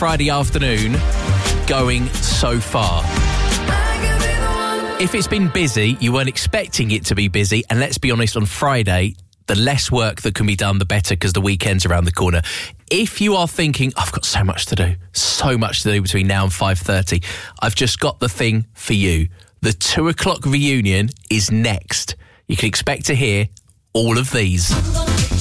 Friday afternoon going so far? If it's been busy, you weren't expecting it to be busy, and let's be honest, on Friday, the less work that can be done, the better, because the weekend's around the corner. If you are thinking, I've got so much to do between now and 5:30, I've just got the thing for you. The 2 o'clock reunion is next. You can expect to hear all of these.